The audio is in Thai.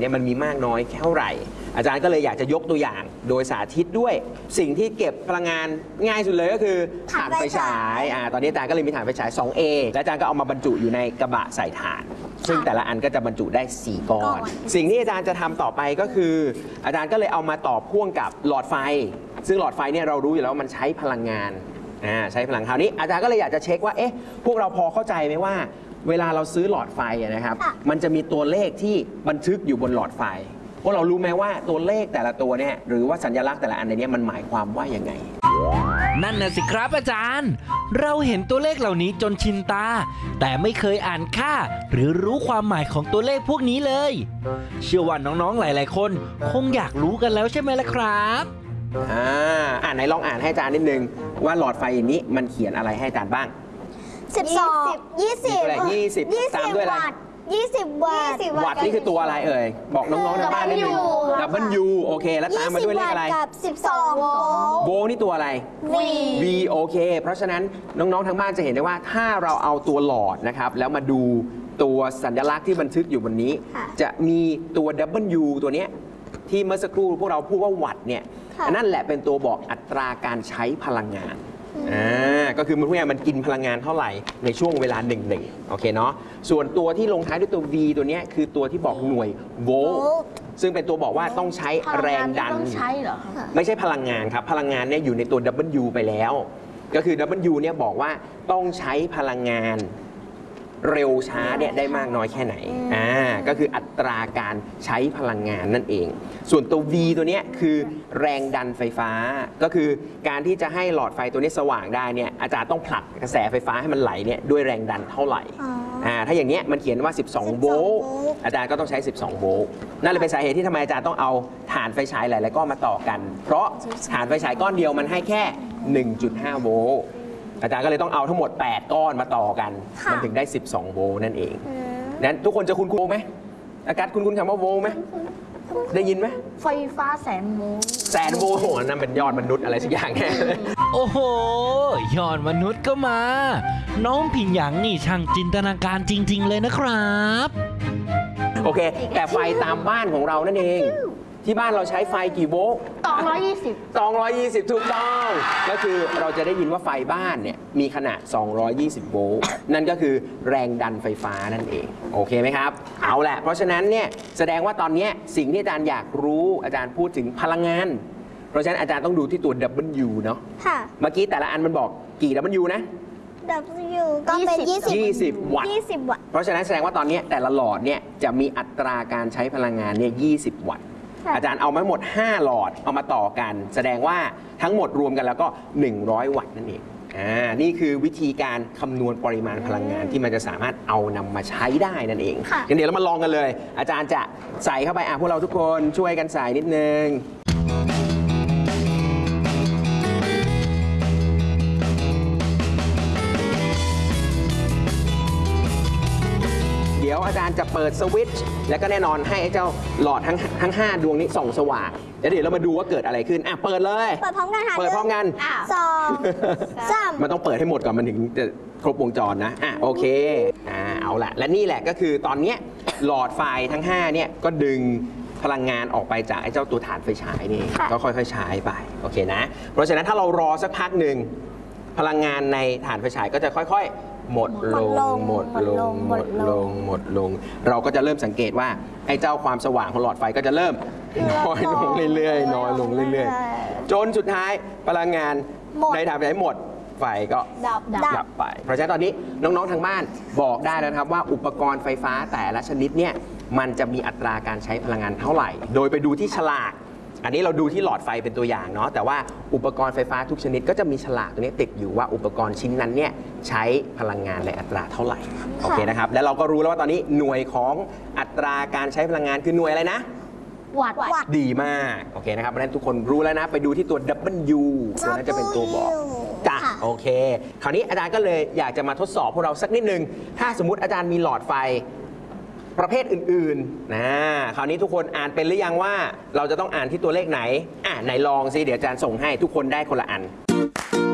เนี่ยมันมีมากน้อยเท่าไหร่อาจารย์ก็เลยอยากจะยกตัวอย่างโดยสาธิตด้วยสิ่งที่เก็บพลังงานง่ายสุดเลยก็คือถ่านไฟฉายตอนนี้อาจารย์ก็เลยมีถ่านไฟฉาย 2A และอาจารย์ก็เอามาบรรจุอยู่ในกระบะใส่ถ่านซึ่งแต่ละอันก็จะบรรจุได้4ก้อนสิ่งที่อาจารย์จะทำต่อไปก็คืออาจารย์ก็เลยเอามาต่อพ่วงกับหลอดไฟซึ่งหลอดไฟเนี่ยเรารู้อยู่แล้วว่ามันใช้พลังงานใช้พลังคราวนี้อาจารย์ก็เลยอยากจะเช็คว่าพวกเราพอเข้าใจไหมว่าเวลาเราซื้อหลอดไฟนะครับมันจะมีตัวเลขที่บันทึกอยู่บนหลอดไฟพวกเรารู้ไหมว่าตัวเลขแต่ละตัวเนี่ยหรือว่าสัญลักษณ์แต่ละอันในนี้มันหมายความว่ายังไงนั่นน่ะสิครับอาจารย์เราเห็นตัวเลขเหล่านี้จนชินตาแต่ไม่เคยอ่านค่าหรือรู้ความหมายของตัวเลขพวกนี้เลยเชื่อว่าน้องๆหลายๆคนคงอยากรู้กันแล้วใช่ไหมล่ะครับไหนลองอ่านให้อาจารย์นิดนึงว่าหลอดไฟนี้มันเขียนอะไรให้อาจารย์บ้าง20ตามด้วยอะไร 20 วัตต์นี่คือตัวอะไรเอ่ยบอกน้องๆทางบ้านนิดนึงW โอเคแล้วตามมาด้วยเลขอะไรกับ12โวลต์โวลต์นี่ตัวอะไร V โอเคเพราะฉะนั้นน้องๆทางบ้านจะเห็นได้ว่าถ้าเราเอาตัวหลอดนะครับแล้วมาดูตัวสัญลักษณ์ที่บันทึกอยู่บนนี้จะมีตัว W ตัวนี้ที่เมื่อสักครู่พวกเราพูดว่าวัตต์เนี่ยนั่นแหละเป็นตัวบอกอัตราการใช้พลังงานก็คือมันพูดง่ายมันกินพลังงานเท่าไหร่ในช่วงเวลาหนึ่งโอเคเนาะส่วนตัวที่ลงท้ายด้วยตัว V ตัวนี้คือตัวที่บอกหน่วยโวลต์ซึ่งเป็นตัวบอกว่าต้องใช้แรงดันไม่ใช่พลังงานครับพลังงานเนี่ยอยู่ในตัว W ไปแล้วก็คือ W เนี่ยบอกว่าต้องใช้พลังงานเร็วช้าเนี่ยได้มากน้อยแค่ไหนก็คืออัตราการใช้พลังงานนั่นเองส่วนตัว V ตัวนี้คือแรงดันไฟฟ้าก็คือการที่จะให้หลอดไฟตัวนี้สว่างได้เนี่ยอาจารย์ต้องผลักกระแสไฟฟ้าให้มันไหลเนี่ยด้วยแรงดันเท่าไหร่ถ้าอย่างเนี้ยมันเขียนว่า12โวลต์อาจารย์ก็ต้องใช้12โวลต์นั่นเลยเป็นสาเหตุที่ทำไมอาจารย์ต้องเอาถ่านไฟฉายหลายๆก้อนมาต่อกันเพราะถ่านไฟฉายก้อนเดียวมันให้แค่ 1.5 โวลต์อาจารย์ก็เลยต้องเอาทั้งหมด8ก้อนมาต่อกันมันถึงได้12โวลต์นั่นเองนั้นทุกคนจะคุ้นโวลต์ไหมอากาศคุ้นคำว่าโวลต์ไหมได้ยินไหมไฟฟ้าแสนโวลต์นั่นเป็นยอดมนุษย์อะไรสักอย่างแน่โอ้โหยอดมนุษย์ก็มาน้องผิงหยางนี่ช่างจินตนาการจริงๆเลยนะครับโอเคแต่ไฟตามบ้านของเรานั่นเองที่บ้านเราใช้ไฟกี่โวลต์220ถูกต้องก็คือเราจะได้ยินว่าไฟบ้านเนี่ยมีขนาด220โวลต์นั่นก็คือแรงดันไฟฟ้านั่นเองโอเคไหมครับเอาแหละเพราะฉะนั้นเนี่ยแสดงว่าตอนนี้สิ่งที่อาจารย์อยากรู้อาจารย์พูดถึงพลังงานเพราะฉะนั้นอาจารย์ต้องดูที่ตัว W เนาะเมื่อกี้แต่ละอันมันบอกกี่ W นะ W ก็เป็น 20 วัตต์เพราะฉะนั้นแสดงว่าตอนนี้แต่ละหลอดเนี่ยจะมีอัตราการใช้พลังงานเนี่ย20 วัตต์อาจารย์เอามาหมด5หลอดเอามาต่อกันแสดงว่าทั้งหมดรวมกันแล้วก็100วัตต์นั่นเองนี่คือวิธีการคำนวณปริมาณพลังงานที่มันจะสามารถเอานำมาใช้ได้นั่นเองงั้นเดี๋ยวเรามาลองกันเลยอาจารย์จะใส่เข้าไปพวกเราทุกคนช่วยกันใส่นิดนึงเดี๋ยวอาจารย์จะเปิดสวิตช์แล้วก็แน่นอนให้เจ้าหลอดทั้ง5ดวงนี้ส่องสว่างแล้วเดี๋ยวเรามาดูว่าเกิดอะไรขึ้นเปิดเลยเปิดพร้อมกันค่ะเปิดพร้อมกัน 2 3มันต้องเปิดให้หมดก่อนมันถึงจะครบวงจรนะโอเคเอาละและนี่แหละก็คือตอนนี้หลอดไฟทั้ง5เนี่ยก็ดึงพลังงานออกไปจากไอ้เจ้าตัวถ่านไฟฉายนี่ก็ค่อยๆใช้ไปโอเคนะเพราะฉะนั้นถ้าเรารอสักพักหนึ่งพลังงานในถ่านไฟฉายก็จะค่อยๆหมดลงเราก็จะเริ่มสังเกตว่าไอ้เจ้าความสว่างของหลอดไฟก็จะเริ่มน้อยลงเรื่อยๆน้อยลงเรื่อยๆจนสุดท้ายพลังงานในถ่านไฟฉายหมดไฟก็ดับไปเพราะฉะนั้นตอนนี้น้องๆทางบ้านบอกได้นะครับว่าอุปกรณ์ไฟฟ้าแต่ละชนิดเนี่ยมันจะมีอัตราการใช้พลังงานเท่าไหร่โดยไปดูที่ฉลากอันนี้เราดูที่หลอดไฟเป็นตัวอย่างเนาะแต่ว่าอุปกรณ์ไฟฟ้าทุกชนิดก็จะมีฉลากตัวนี้ติดอยู่ว่าอุปกรณ์ชิ้นนั้นเนี่ยใช้พลังงานในอัตราเท่าไหร่โอเคนะครับแล้วเราก็รู้แล้วว่าตอนนี้หน่วยของอัตราการใช้พลังงานคือหน่วยอะไรนะวัตต์ดีมากโอเคนะครับเพราะฉะนั้นทุกคนรู้แล้วนะไปดูที่ตัว W ตัวนั้นจะเป็นตัวบอกจ้ะโอเคคราวนี้อาจารย์ก็เลยอยากจะมาทดสอบพวกเราสักนิดนึงถ้าสมมุติอาจารย์มีหลอดไฟประเภทอื่นๆคราวนี้ทุกคนอ่านเป็นหรือยังว่าเราจะต้องอ่านที่ตัวเลขไหนไหนลองสิเดี๋ยวอาจารย์ส่งให้ทุกคนได้คนละอัน